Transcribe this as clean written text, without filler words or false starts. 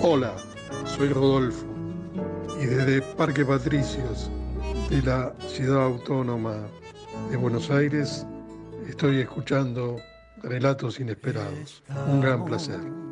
Hola, soy Rodolfo y desde Parque Patricios de la Ciudad Autónoma de Buenos Aires estoy escuchando Relatos Inesperados. Un gran placer.